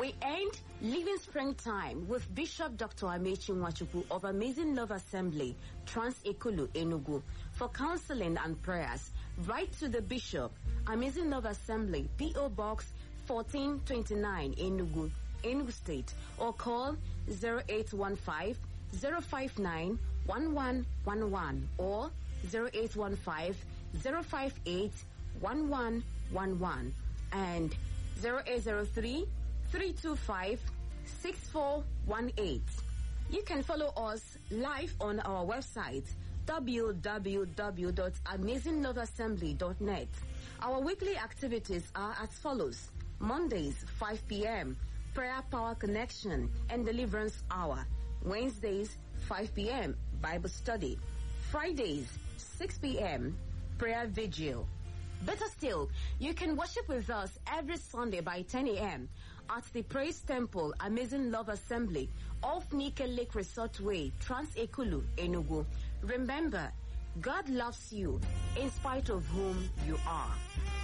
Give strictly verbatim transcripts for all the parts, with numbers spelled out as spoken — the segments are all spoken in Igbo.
We end Living Springtime with Bishop Doctor Amechi Nwachukwu of Amazing Love Assembly, Trans Ekulu, Enugu. For counseling and prayers, write to the Bishop, Amazing Love Assembly, P O Box fourteen twenty-nine, Enugu, Enugu State, or call zero eight one five, zero five nine, one one one one or zero eight one five, zero five eight, one one one one and zero eight zero three, three two five, six four one eight. You can follow us live on our website w w w dot amazing love assembly dot net. Our weekly activities are as follows. Mondays, five p m, Prayer Power Connection and Deliverance Hour. Wednesdays, five p m, Bible Study. Fridays, six p m, Prayer Vigil. Better still, you can worship with us every Sunday by ten a m at the Praise Temple, Amazing Love Assembly, off Nike Lake Resort Way, Trans Ekulu, Enugu. Remember, God loves you in spite of whom you are.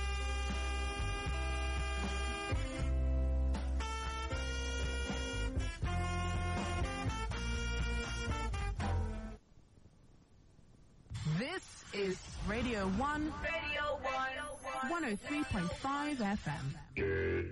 This is Radio one, Radio one, one oh three point five F M.